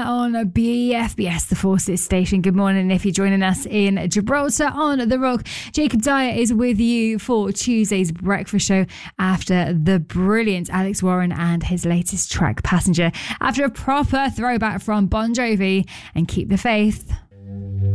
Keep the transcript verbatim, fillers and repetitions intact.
on B F B S, the Forces station. Good morning if you're joining us in Gibraltar on the Rock. Jacob Dyer is with you for Tuesday's breakfast show after the brilliant Alex Warren and his latest track, Passenger, after a proper throwback from Bon Jovi and Keep the Faith.